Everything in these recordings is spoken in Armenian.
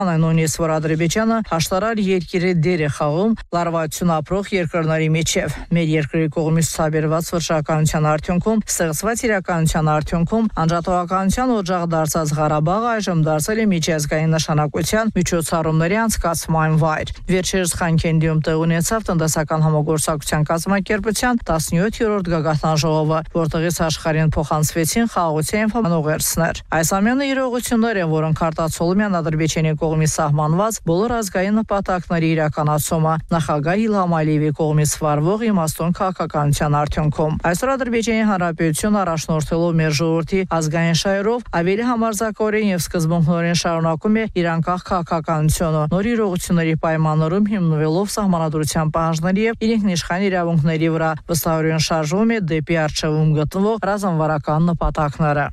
Նույնիսկ որ Ադրբեջանը հաշտարար երկիրը դեր է խաղում լարվածություն ապրող երկրների միջև։ Մեր երկրի կողմից ցուցաբերված վճռականության արդյունքում ստեղծված իրականության արդյունքում անջատողականության օջախ դարձած Ղարաբաղը այժմ դարձել է միջազգային նշանակության միջոցառումների անցկացման վայր։ Վերջերս Խանքենդիում տեղ ունեցավ տնտեսական համագործակցության կազմակերպության 17-րդ գագաթնաժողովը, որտեղից աշխարհին փոխանցվեցին խաղաղության փոխանցումներ։ Այս ամենը իրողություններ են, որոնք արտացոլում են Ադրբեջանի կողմից սահմանված բոլոր ազգային նպատակների իրականացումը նախագահ Իլհամ Ալիևի կողմից վարվող իմաստուն քաղաքականության արդյունքում։ Այսօր Ադրբեջանի Հանրապետությունը առաջնորդելով մեր ժողովրդի ազգային շահերով ավելի համարձակորեն եւ սկզբունքորեն շարունակում է իր անկախ քաղաքականությունը նոր իրողությունների պայմաններում հիմնվելով սահմանադրության պահանջների եւ իր ինքնիշխան իրավունքների վրա վստահորեն շարժվում է դեպի արժեվում գտնվող ռազմավարական նպատակները։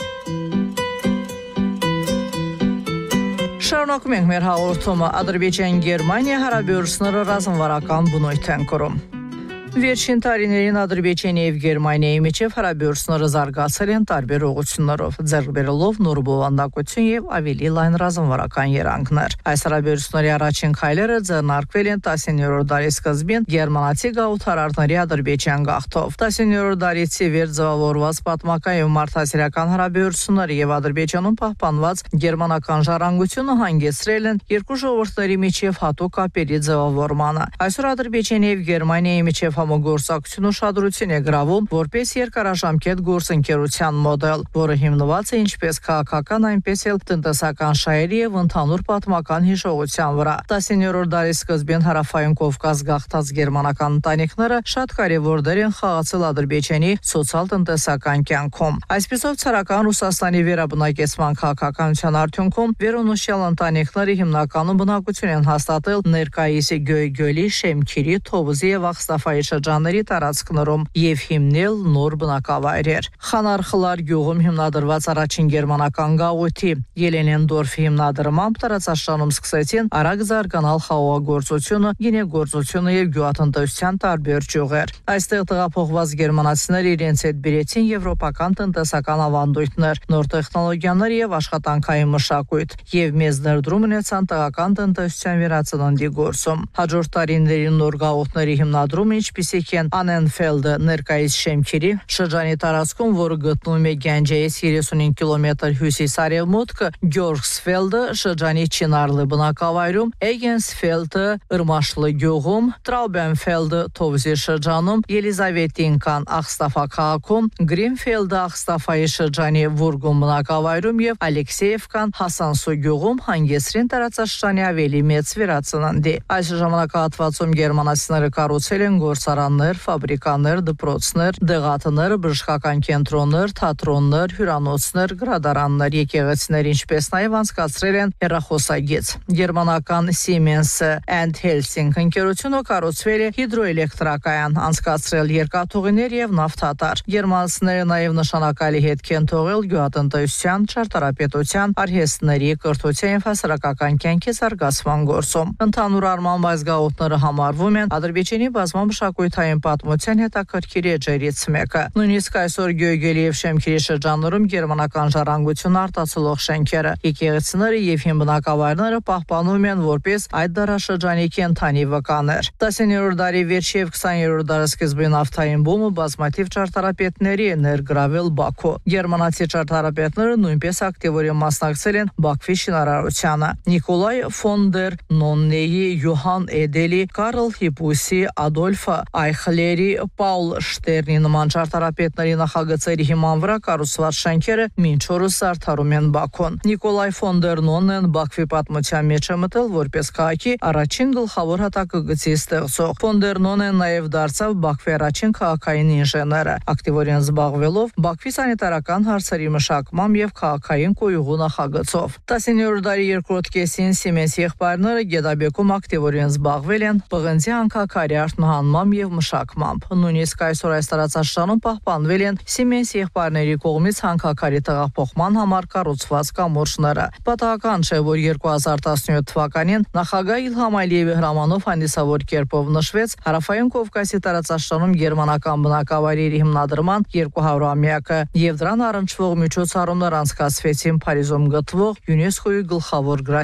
Շարունակում ենք մեր հաղորդումը Ադրբեջան-Գերմանիա հարաբերությունները ռազմավարական բնույթ են կրում։ Վերջին տարիներին Ադրբեջանի եւ Գերմանիայի միջև հարաբերությունները զարգացել են տարբեր ուղղություններով, ձեռք բերելով նոր բովանդակություն եւ ավելի լայն ռազմավարական երանգներ։ Այս հարաբերությունների առաջին քայլերը ձեռնարկվել են 19-րդ դարի սկզբին գերմանացի գաղութարարների Ադրբեջան գաղթով։ 19-րդ դարից ի վեր ձևավորված պատմական եւ մարդասիրական հարաբերությունները եւ Ադրբեջանում պահպանված գերմանական ժառանգությունը հանգեցրել են երկու ժողովուրդների միջև հատուկ կապերի ձևավորմանը։ Այսօր Ադրբեջանի եւ Գերմանիայի միջև համագործակցություն ուշադրություն է գրավում որպես երկարաժամկետ գործընկերության մոդել, որը հիմնված է ինչպես քաղաքական, այնպես էլ տնտեսական շահերի եւ ընդհանուր պատմական հիշողության վրա։ 19-րդ դարի սկզբին հարավային Կովկաս գաղթած գերմանական ընտանիքները շատ կարևոր դեր են խաղացել Ադրբեջանի սոցիալ-տնտեսական կյանքում։ Այսպիսով ցարական Ռուսաստանի վերաբնակեցման քաղաքականության արդյունքում վերոնշյալ ընտանիքները հիմնականում բնակություն են հաստատել ներկայիս Գյոյգյոլի, Շեմքիրի, Թովուզի եւ Աղստաֆայի շրջանների տարածքներում եւ հիմնել նոր բնակավայրեր։ Խանարխլար գյուղում հիմնադրված առաջին գերմանական գաղութի Ելենենդորֆի հիմնադրմամբ տարածաշրջանում սկսեցին արագ զարգանալ խաղողագործությունը, գինեգործությունը եւ գյուղատնտեսության տարբեր ճյուղեր։ Այստեղ տեղափոխված գերմանացիները իրենց հետ բերեցին եվրոպական տնտեսական ավանդույթներ, նոր տեխնոլոգիաներ եւ աշխատանքային մշակույթ եւ մեծ ներդրում ունեցան տեղական տնտեսության վերածննդի գործում։ Հաջորդ տարիներին նոր գաղութների հիմնադրումը ինչպիսիք են Անենֆելդը ներկայիս Շեմքիրի շրջանի տարածքում, որը գտնվում է Գանջեից 35 կիլոմետր հյուսիս-արևմուտք, Գյորգսֆելդը շրջանի Չինարլի բնակավայրում, Էգենսֆելդը Ըրմաշլի գյուղում, Տրաուբենֆելդը Թովզի շրջանում, Ելիզավետինկան Աղստաֆա քաղաքում, Գրինֆելդը Աղստաֆայի շրջանի Վուրգում բնակավայրում եւ Ալեքսեևկան Հասանսու գյուղում հանգեցրին տարածաշրջանի ավելի մեծ վերածննդի։ Այս ժամանակահատվածում գերմանացիները կառուցել են գործարաններ, ֆաբրիկաներ, դպրոցներ, դեղատներ, բժշկական կենտրոններ, թատրոններ, հյուրանոցներ, գրադարաններ, եկեղեցիներ, ինչպես նաև անցկացրել են հեռախոսագիծ։ Գերմանական Siemens and Helsing ընկերությունը կառուցվել է հիդրոէլեկտրակայան, անցկացրել երկաթուղիներ եւ նավթատար։ Գերմանացիները նաև նշանակալի հետք են թողել գյուղատնտեսության, ճարտարապետության, արհեստների, կրթության եւ հասարակական կյանքի զարգացման գործում։ Ընդհանուր առմամբ այս գաղութները համարվում են Ադրբեջանի բազմամշակութային պատմության հետաքրքիր էջերից մեկը։ Նույնիսկ այսօր Գյոյգյոլի եւ Շեմքիրի շրջաններում գերմանական ժառանգություն արտացոլող շենքերը, եկեղեցիները եւ հիմնակավայրները պահպանվում են որպես այդ դարաշրջանի կենթանի վկաներ։ 19-րդ դարի վերջի եւ 20-րդ դարի սկզբի նավթային բումը բազմաթիվ ճարտարապետների է ներգրավել Բաքու։ Գերմանացի ճարտարապետները նույնպես ակտիվորեն մասնակցել են Բաքվի շինարարությանը։ Նիկոլայ ֆոն դեր Նոննեի, Յոհան Էդելի, Կարլ Հիպուսի, Ադոլֆ Այխլերի, Պաուլ Շտերնի նման ճարտարապետների նախագծերի հիման վրա կառուցված շենքերը մինչ օրս արդարում են Բաքուն։ Նիկոլայ ֆոն դեր Նոննեն Բաքվի պատմության մեջ է մտել որպես քաղաքի առաջին գլխավոր հատակագծի ստեղծող։ Ֆոն դեր Նոնեն նաև դարձավ Բաքվի առաջին քաղաքային ինժեները, ակտիվորեն զբաղվելով Բաքվի սանիտարական հարցերի մշակմամբ եւ քաղաքային կոյուղու նախագծով։ 19-րդ դարի երկրորդ կեսին Siemens եղբայրները Գետաբեկում ակտիվորեն զբաղվել են պղնձի հանքաքարի արտահանմամբ եւ մշակմամբ։ Նույնիսկ այսօր այս տարածաշրջանում պահպանվել են Siemens եղբայրների կողմից հանքաքարի տեղափոխման համար կառուցված կամուրջները։ Պատահական չէ, որ 2017 թվականին նախագահ Իլհամ Ալիևի հրամանով հանդիսավոր կերպով նշվեց Հարավային Կովկասի տարածաշրջանում գերմանական բնակավայրերի հիմնադրման 200-ամյակը եւ դրան առնչվող միջոցառումներ անցկացվեցին Փարիզում գտնվող ՅՈՒՆԵՍԿՕ-ի գլխավոր